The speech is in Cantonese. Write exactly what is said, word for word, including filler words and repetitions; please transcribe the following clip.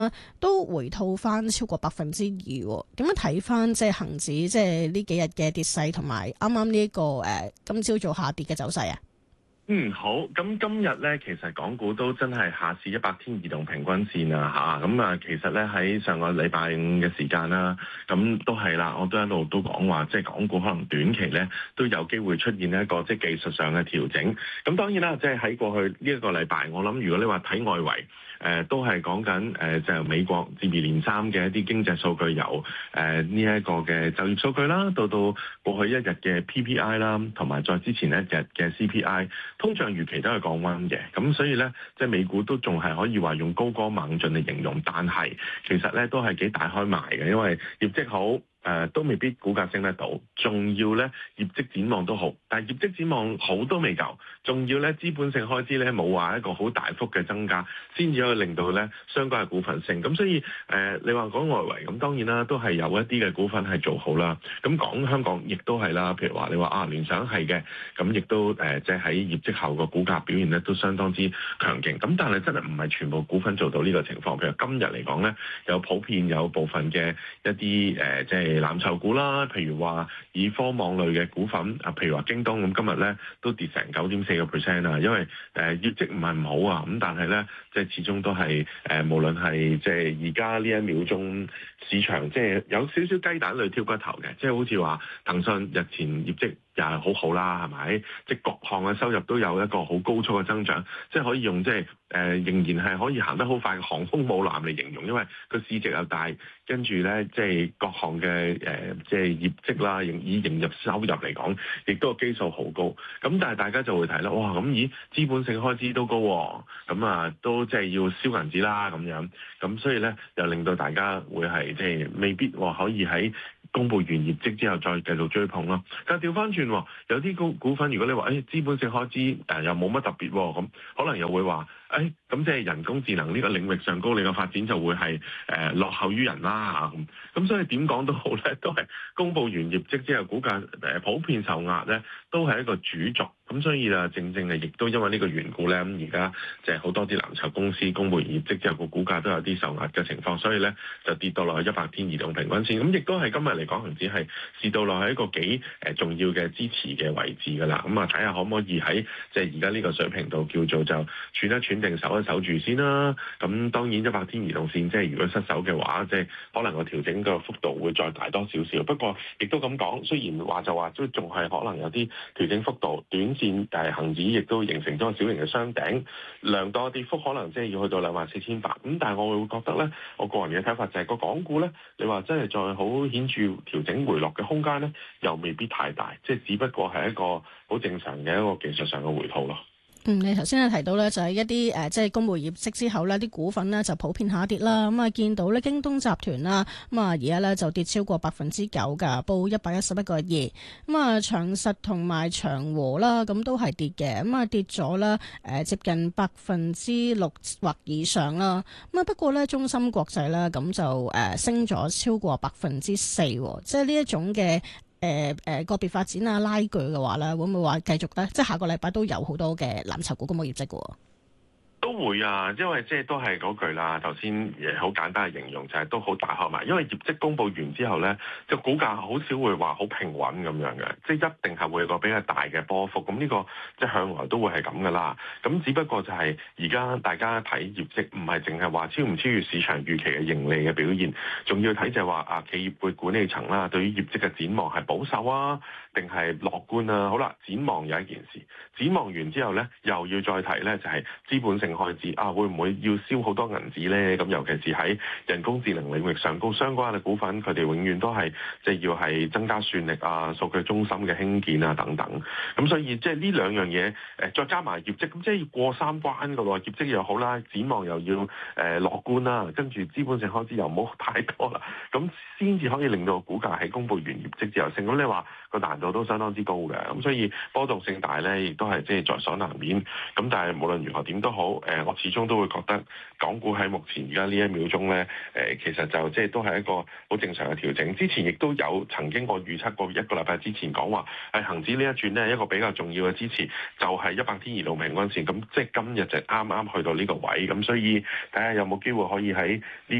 都回吐翻超過百分之二喎。點樣睇翻即係恆指即係呢幾日嘅跌勢，同埋啱啱呢一個誒今朝做下跌嘅走勢啊？ 嗯，好。咁今日咧，其實港股都真係下試一百天移動平均線啊，嚇。咁啊，其實咧喺上個禮拜五嘅時間啦，咁都係啦，我都一路都講話，即係港股可能短期咧都有機會出現一個即係技術上嘅調整。咁當然啦，即係喺過去呢一個禮拜，我諗如果你話睇外圍，誒、呃、都係講緊誒就係美國接二連三嘅一啲經濟數據，由誒呢一個嘅就業數據啦，到到過去一日嘅 P P I 啦，同埋再之前一日嘅 C P I。通脹預期都係降溫嘅，咁所以咧，即係美股都仲係可以話用高歌猛進嚟形容，但係其實咧都係幾大開賣嘅，因為業績好。誒、呃、都未必股價升得到，仲要咧業績展望都好，但係業績展望好都未夠，仲要咧資本性開支咧冇話一個好大幅嘅增加，先至可以令到咧相關嘅股份升。咁所以誒、呃，你話講外圍咁，當然啦，都係有一啲嘅股份係做好啦。咁講香港亦都係啦，譬如話你話啊聯想係嘅，咁亦都誒即係喺業績後個股價表現咧都相當之強勁。咁但係真係唔係全部股份做到呢個情況。譬如今日嚟講咧，有普遍有部分嘅一啲誒即係藍籌股啦，譬如話以科網類嘅股份啊，譬如話京東咁，今日咧都跌成九點四個 percent 啊，因為誒、呃、業績唔係唔好啊，咁但係咧即係始終都係誒、呃、無論係即係而家呢一秒鐘市場即係有少少雞蛋裏挑骨頭嘅，即係好似話騰訊日前業績又係好好啦，係咪？即係各項嘅收入都有一個好高速嘅增長，即係可以用即係誒仍然係可以行得好快嘅航空母艦嚟形容，因為個市值又大，跟住咧即係各項嘅誒即係業績啦，以營入收入嚟講，亦都個基數好高。咁但係大家就會睇啦，哇！咁咦資本性開支都高喎，咁啊都即係要燒銀紙啦咁樣，咁所以咧又令到大家會係即係未必話可以喺公佈完業績之後再繼續追捧咯。但係調翻轉，有啲股股份，如果你話誒資本性開支誒、呃、又冇乜特別喎，咁可能又會話誒咁即係人工智能呢個領域上高，你嘅發展就會係誒、呃、落後於人啦嚇咁。咁所以點講都好咧，都係公佈完業績之後，股價誒普遍受壓咧，都係一個主軸。咁所以啊，正正係亦都因為呢個緣故咧，咁而家即係好多啲藍籌公司公佈完業績之後，個股價都有啲受壓嘅情況，所以咧就跌到落去一百天移動平均線。咁亦都係今日嚟講，恒指係試到落去一個幾誒重要嘅支持嘅位置㗎啦。咁啊，睇下可唔可以喺即係而家呢個水平度叫做就喘一喘定守一守住先啦。咁當然一百天移動線即係如果失守嘅話，即係可能個調整個幅度會再大多少少。不過亦都咁講，雖然話就話都仲係可能有啲調整幅度短。誒恆指亦都形成咗個小型嘅雙頂，量度跌幅可能即係要去到兩萬四千八。咁但係我會覺得咧，我個人嘅睇法就係個港股咧，你話真係再好顯著調整回落嘅空間咧，又未必太大，即係只不過係一個好正常嘅一個技術上嘅回吐咯。 嗯，你頭先咧提到咧，就係一啲誒，即係公布業績之後呢啲股份呢就普遍下跌啦。咁啊，見到咧京東集團啦，咁啊而家咧就跌超過百分之九噶，報一百一十一個二。咁啊，長實同埋長和啦，咁都係跌嘅。咁啊，跌咗啦，誒接近百分之六或以上啦。咁啊，不過咧中芯國際啦，咁就誒升咗超過百分之四，即係呢一種嘅。誒誒、呃呃、個別發展啊，拉鋸嘅話咧，會唔會話繼續咧？即係下個禮拜都有好多嘅藍籌股公佈業績嘅喎。 都會啊，因為即係都係嗰句啦。頭先誒好簡單嘅形容就係都好大開埋，因為業績公佈完之後咧，就股價好少會話好平穩咁樣嘅，即係一定係會有個比較大嘅波幅。咁呢個即係向來都會係咁噶啦。咁只不過就係而家大家睇業績，唔係淨係話超唔超越市場預期嘅盈利嘅表現，仲要睇就係話啊企業嘅管理層啦，對於業績嘅展望係保守啊，定係樂觀啊？好啦，展望有一件事，展望完之後咧，又要再睇咧，就係資本性開支啊，會唔會要燒好多銀紙咧？咁尤其是喺人工智能領域上高相關嘅股份，佢哋永遠都係即係要係增加算力啊、數據中心嘅興建啊等等。咁所以即係呢兩樣嘢誒，再加埋業績，咁即係要過三關噶喎。業績又好啦，展望又要誒樂觀啦，跟住資本性開支又唔好太多啦，咁先至可以令到股價喺公佈完業績之後升。咁你話個難度都相當之高嘅，咁所以波動性大咧，亦都係即係在所難免。咁但係無論如何點都好， 誒，我始終都會覺得港股喺目前而家呢一秒鐘咧，誒其實就即係都係一個好正常嘅調整。之前亦都有曾經我預測過一個禮拜之前講話，係恆指呢一轉咧一個比較重要嘅支持就係一百天移動平均線。咁即係今日就啱啱去到呢個位，咁所以睇下有冇機會可以喺呢